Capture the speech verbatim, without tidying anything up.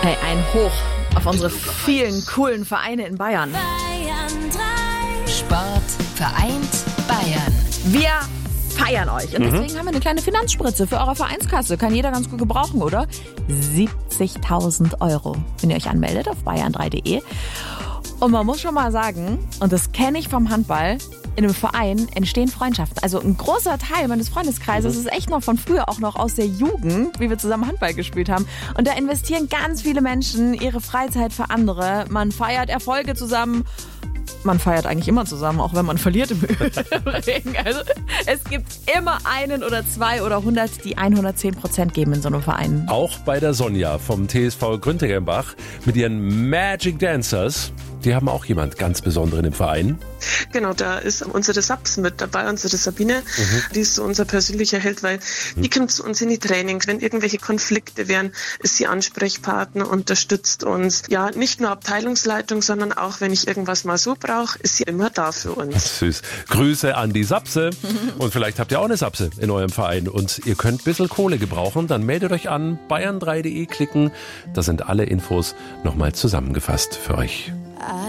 Hey, ein Hoch auf unsere vielen coolen Vereine in Bayern. Bayern drei. Sport vereint Bayern. Wir feiern euch. Und deswegen mhm. haben wir eine kleine Finanzspritze für eure Vereinskasse. Kann jeder ganz gut gebrauchen, oder? siebzigtausend Euro, wenn ihr euch anmeldet auf bayern drei punkt de. Und man muss schon mal sagen, und das kenne ich vom Handball, in einem Verein entstehen Freundschaften. Also ein großer Teil meines Freundeskreises ist echt noch von früher, auch noch aus der Jugend, wie wir zusammen Handball gespielt haben. Und da investieren ganz viele Menschen ihre Freizeit für andere. Man feiert Erfolge zusammen. Man feiert eigentlich immer zusammen, auch wenn man verliert im Regen. Also es gibt immer einen oder zwei oder hundert, die hundertzehn Prozent geben in so einem Verein. Auch bei der Sonja vom T S V Grüntegenbach mit ihren Magic Dancers. Die haben auch jemand ganz Besonderen im Verein. Genau, da ist unsere Saps mit dabei, unsere Sabine. Mhm. Die ist so unser persönlicher Held, weil mhm. die kommt zu uns in die Trainings. Wenn irgendwelche Konflikte wären, ist sie Ansprechpartner, unterstützt uns. Ja, nicht nur Abteilungsleitung, sondern auch, wenn ich irgendwas mal so brauche, ist sie immer da für uns. Süß. Grüße an die Sapse. Und vielleicht habt ihr auch eine Sapse in eurem Verein und ihr könnt ein bisschen Kohle gebrauchen. Dann meldet euch an, bayern drei punkt de klicken. Da sind alle Infos nochmal zusammengefasst für euch.